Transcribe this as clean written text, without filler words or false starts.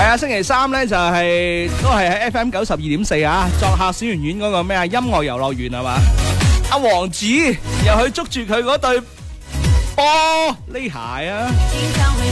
啊，星期三咧就都係喺 FM 92.4啊，作客小圓院嗰個咩啊音樂遊樂園係嘛？阿王子又去捉住佢嗰對玻璃鞋啊！